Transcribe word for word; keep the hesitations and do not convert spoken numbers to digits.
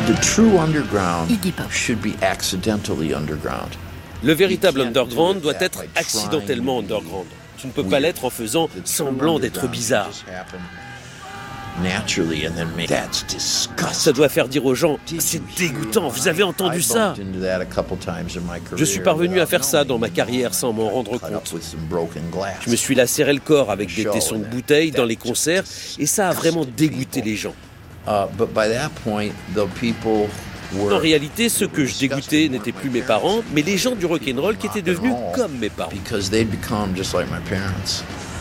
The true underground Iggy Pop. should be accidentally underground. Le véritable underground doit être accidentellement underground. Tu ne peux pas l'être en faisant semblant d'être bizarre. Ça doit faire dire aux gens, c'est dégoûtant, vous avez entendu ça? Je suis parvenu à faire ça dans ma carrière sans m'en rendre compte. Je me suis lacéré le corps avec des tessons de bouteilles dans les concerts et ça a vraiment dégoûté les gens. En réalité, ceux que je dégoûtais n'étaient plus mes parents, mais les gens du rock'n'roll qui étaient devenus comme mes parents.